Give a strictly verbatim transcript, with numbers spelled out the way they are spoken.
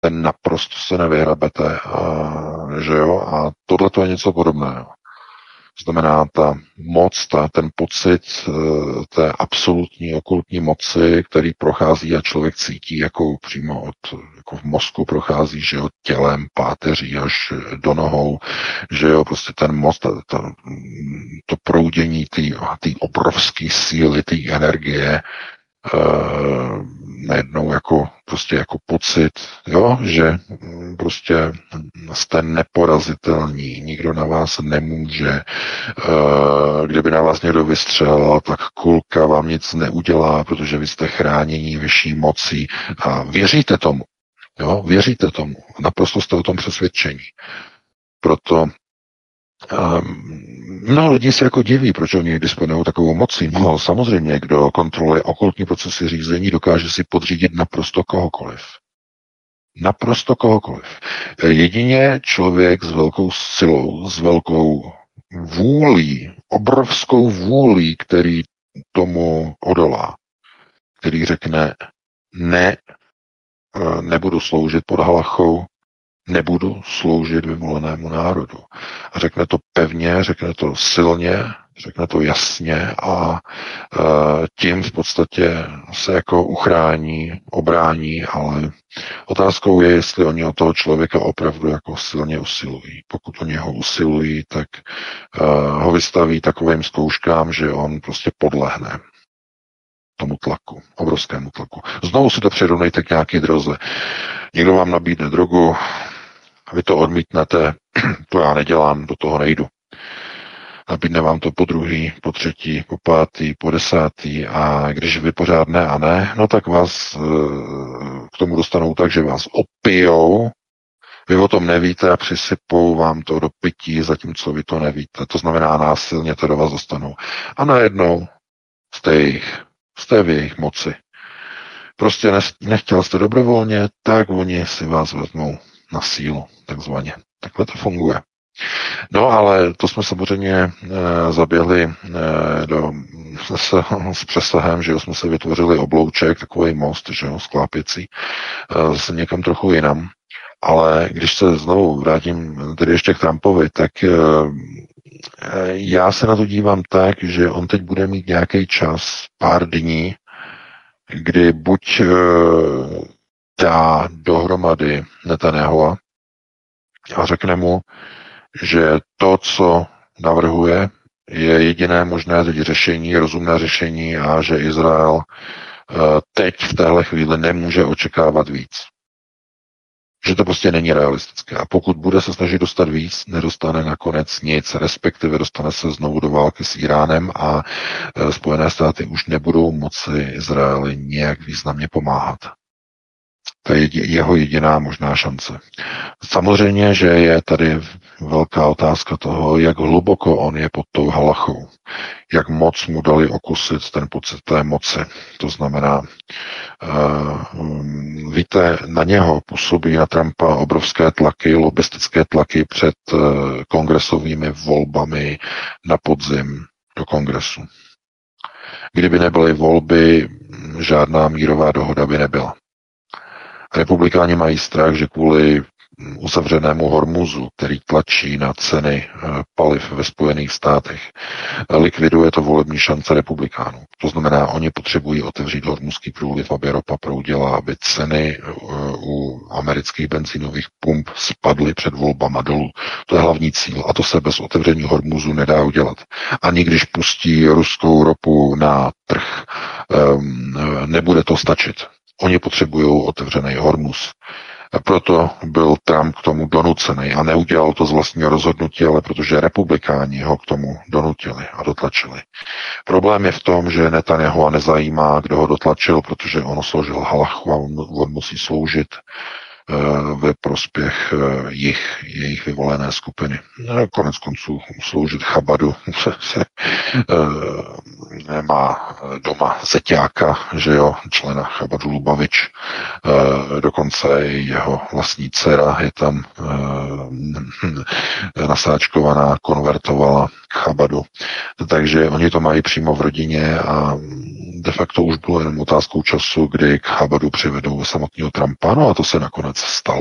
ten naprosto se nevyhrabete, a, že jo, a tohle to je něco podobného. Znamená ta moc, ta, ten pocit té absolutní okultní moci, který prochází a člověk cítí jako přímo od, jako v mozku prochází, že jo, tělem, páteří až do nohou, že jo, prostě ten moc, ta, ta, to proudění té obrovské síly, té energie, Uh, najednou jako prostě jako pocit, jo, že prostě jste neporazitelní, nikdo na vás nemůže, uh, kdyby na vás někdo vystřelil, tak kulka vám nic neudělá, protože vy jste chránění vyšší mocí a věříte tomu, jo, věříte tomu, naprosto jste o tom přesvědčení. Proto mnoho lidí se jako diví, proč oni disponují takovou mocí. No, samozřejmě, kdo kontroluje okultní procesy řízení, dokáže si podřídit naprosto kohokoliv. Naprosto kohokoliv. Jedině člověk s velkou silou, s velkou vůlí, obrovskou vůlí, který tomu odolá, který řekne, ne, nebudu sloužit pod halachou, nebudu sloužit vyvolenému národu. A řekne to pevně, řekne to silně, řekne to jasně a e, tím v podstatě se jako uchrání, obrání, ale otázkou je, jestli oni od toho člověka opravdu jako silně usilují. Pokud oni ho usilují, tak e, ho vystaví takovým zkouškám, že on prostě podlehne tomu tlaku, obrovskému tlaku. Znovu si to přirovnejte k nějaký droze. Někdo vám nabídne drogu, vy to odmítnete, to já nedělám, do toho nejdu. Nabídne vám to po druhý, po třetí, po pátý, po desátý a když vy pořád ne a ne, no tak vás e, k tomu dostanou tak, že vás opijou, vy o tom nevíte a přisypou vám to do pití, zatímco vy to nevíte. To znamená násilně to do vás dostanou. A najednou jste, jejich, jste v jejich moci. Prostě nechtěl jste dobrovolně, tak oni si vás vezmou na sílu, takzvaně. Takhle to funguje. No ale to jsme samozřejmě e, zaběhli e, do, s, s přesahem, že jo, jsme se vytvořili oblouček, takový most, že jo, sklápěcí, e, s někam trochu jinam. Ale když se znovu vrátím tedy ještě k Trumpovi, tak e, já se na to dívám tak, že on teď bude mít nějaký čas, pár dní, kdy buď e, dá dohromady Netanyahua a řekne mu, že to, co navrhuje, je jediné možné řešení, rozumné řešení a že Izrael teď v téhle chvíli nemůže očekávat víc. Že to prostě není realistické. A pokud bude se snažit dostat víc, nedostane nakonec nic, respektive dostane se znovu do války s Iránem a Spojené státy už nebudou moci Izraeli nějak významně pomáhat. To je jeho jediná možná šance. Samozřejmě, že je tady velká otázka toho, jak hluboko on je pod tou halachou. Jak moc mu dali okusit ten pocit té moci. To znamená, uh, víte, na něho působí na Trumpa obrovské tlaky, lobistické tlaky před uh, kongresovými volbami na podzim do kongresu. Kdyby nebyly volby, žádná mírová dohoda by nebyla. Republikáni mají strach, že kvůli uzavřenému Hormuzu, který tlačí na ceny paliv ve Spojených státech, likviduje to volební šance republikánů. To znamená, oni potřebují otevřít Hormuzský průliv, aby ropa proudila, aby ceny u amerických benzínových pump spadly před volbama dolů. To je hlavní cíl a to se bez otevření Hormuzu nedá udělat. Ani když pustí ruskou ropu na trh, nebude to stačit. Oni potřebují otevřený Hormuz. A proto byl Trump k tomu donucený a neudělal to z vlastního rozhodnutí, ale protože republikáni ho k tomu donutili a dotlačili. Problém je v tom, že Netanyahu nezajímá, kdo ho dotlačil, protože on složil halachu a on, on musí sloužit ve prospěch jich, jejich vyvolené skupiny. Konec konců sloužit Chabadu má doma zeťáka, že jo, člena Chabadu Lubavič, dokonce jeho vlastní dcera je tam nasáčkovaná, konvertovala k Chabadu. Takže oni to mají přímo v rodině a de facto už bylo jenom otázkou času, kdy k Harvardu přivedou samotného Trumpa, no a to se nakonec stalo.